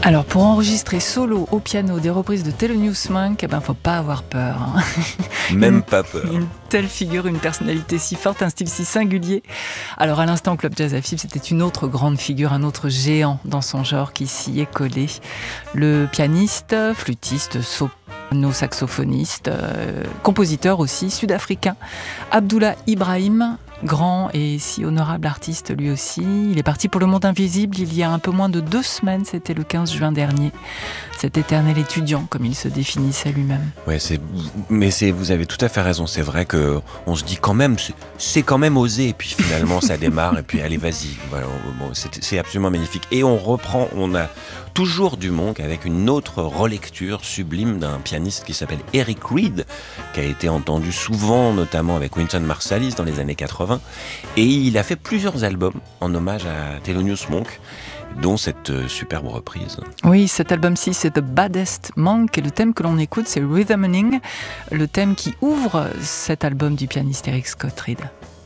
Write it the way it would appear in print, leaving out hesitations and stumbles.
Alors pour enregistrer solo au piano des reprises de Thelonious Monk, faut pas avoir peur. Même pas peur. Une telle figure, une personnalité si forte, un style si singulier. Alors à l'instant, Club Jazz Afib, c'était une autre grande figure, un autre géant dans son genre qui s'y est collé. Le pianiste, flûtiste, saxophoniste, compositeur aussi, sud-africain, Abdullah Ibrahim, grand et si honorable artiste lui aussi. Il est parti pour le monde invisible il y a un peu moins de 2 semaines, c'était le 15 juin dernier. Cet éternel étudiant, comme il se définissait lui-même. Ouais, vous avez tout à fait raison. C'est vrai que on se dit quand même, c'est quand même osé. Et puis finalement, ça démarre. Et puis allez, vas-y. Voilà, bon, c'est absolument magnifique. Et on a toujours du Monk avec une autre relecture sublime d'un pianiste qui s'appelle Eric Reed, qui a été entendu souvent, notamment avec Wynton Marsalis dans les années 80. Et il a fait plusieurs albums en hommage à Thelonious Monk, dont cette superbe reprise. Oui, cet album-ci, c'est The Baddest Monk, et le thème que l'on écoute, c'est Rhythming, le thème qui ouvre cet album du pianiste Eric Scott Reed.